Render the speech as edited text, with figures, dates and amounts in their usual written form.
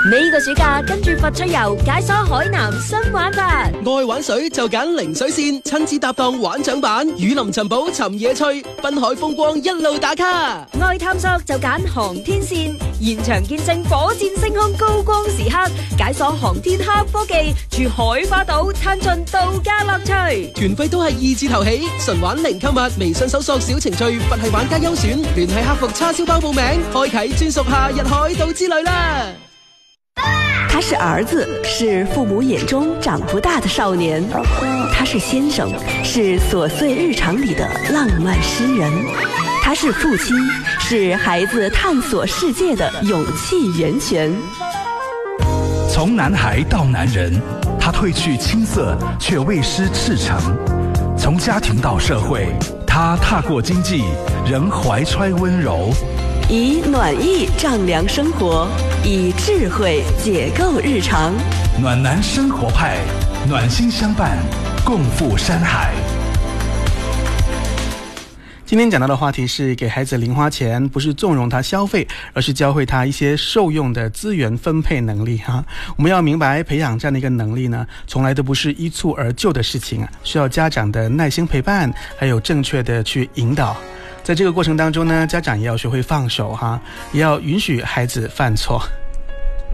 呢個暑假跟住佛出遊解鎖海南新玩法， 愛玩水就揀零水線，親子搭檔玩槳板，雨林尋寶尋野趣，濱海風光一路打卡。 愛探索就揀航天線，現場見證火箭升空高光時刻，解鎖航天黑科技，住海花島探盡度假樂趣。 團費都係2字頭起，純玩零購物，微信搜索小程序佛系玩家優選，聯繫客服叉燒包報名，開啟專屬夏日海島之旅啦。 他是兒子，是父母眼中長不大的少年；他是先生，是瑣碎日常裡的浪漫詩人；他是父親，是孩子探索世界的勇氣源泉。 從男孩到男人，他褪去青澀，卻未失赤誠；從家庭到社會，他踏過經濟，仍懷揣溫柔。 以暖意丈量生活，以智慧解構日常。 暖男生活派，暖心相伴，共赴山海。 今天讲到的话题是给孩子零花钱，不是纵容他消费，而是教会他一些受用的资源分配能力哈。我们要明白，培养这样的一个能力呢，从来都不是一蹴而就的事情啊，需要家长的耐心陪伴，还有正确的去引导。在这个过程当中呢，家长也要学会放手哈，也要允许孩子犯错。